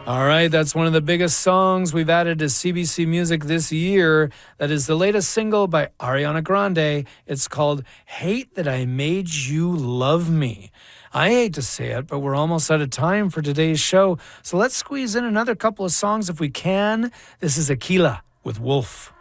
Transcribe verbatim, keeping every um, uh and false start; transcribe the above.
All right, that's one of the biggest songs we've added to C B C Music this year. That is the latest single by Ariana Grande. It's called Hate That I Made You Love Me. I hate to say it, but we're almost out of time for today's show. So let's squeeze in another couple of songs if we can. This is Aquila with Wolf.